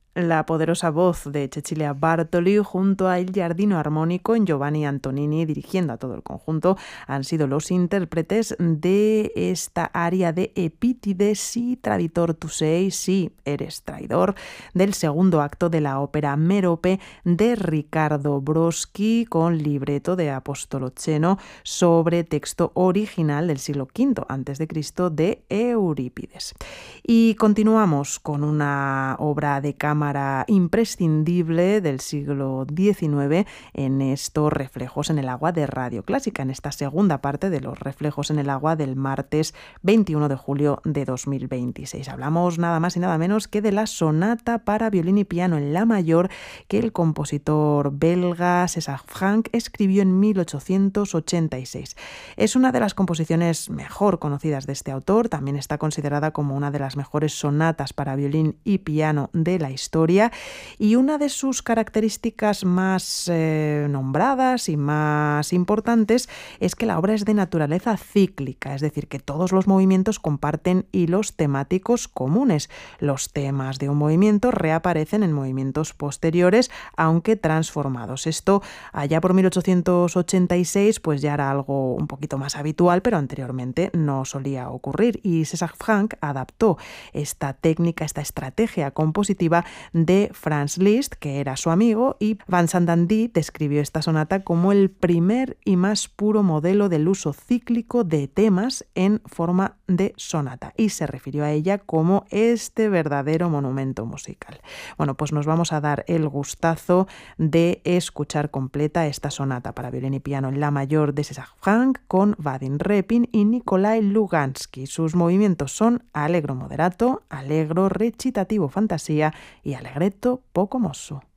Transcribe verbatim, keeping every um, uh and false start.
La poderosa voz de Cecilia Bartoli junto a El Giardino Armónico en Giovanni Antonini dirigiendo a todo el conjunto han sido los intérpretes de esta aria de Epítides, si traditor tu sei, si eres traidor, del segundo acto de la ópera Mérope de Riccardo Broschi con libreto de Apostolo Ceno sobre texto original del siglo quinto antes de Cristo de Eurípides. Y continuamos con una obra de cámara imprescindible del siglo diecinueve en estos reflejos en el agua de Radio Clásica, en esta segunda parte de los reflejos en el agua del martes veintiuno de julio de dos mil veintiséis. Hablamos nada más y nada menos que de la sonata para violín y piano en la mayor que el compositor belga César Franck escribió en mil ochocientos ochenta y seis. Es una de las composiciones mejor conocidas de este autor, también está considerada como una de las mejores sonatas para violín y piano de la historia. Historia, y una de sus características más eh, nombradas y más importantes es que la obra es de naturaleza cíclica, es decir, que todos los movimientos comparten hilos temáticos comunes. Los temas de un movimiento reaparecen en movimientos posteriores, aunque transformados. Esto allá por mil ochocientos ochenta y seis pues ya era algo un poquito más habitual, pero anteriormente no solía ocurrir, y César Franck adaptó esta técnica, esta estrategia compositiva de Franz Liszt, que era su amigo, y Vincent Dandy describió esta sonata como el primer y más puro modelo del uso cíclico de temas en forma de sonata, y se refirió a ella como este verdadero monumento musical. Bueno, pues nos vamos a dar el gustazo de escuchar completa esta sonata para violín y piano en la mayor de César Franck con Vadim Repin y Nikolai Lugansky. Sus movimientos son allegro moderato, allegro recitativo fantasía y allegretto poco mosso.